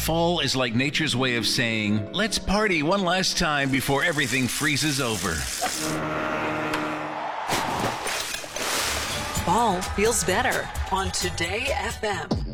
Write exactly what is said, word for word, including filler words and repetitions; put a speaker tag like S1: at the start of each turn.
S1: Fall is like nature's way of saying, let's party one last time before everything freezes over.
S2: Fall feels better on Today F M.